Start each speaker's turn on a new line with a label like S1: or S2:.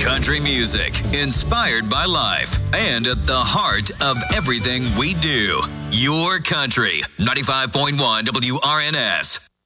S1: Country music, inspired by life, and at the heart of everything we do. Your country, 95.1 WRNS.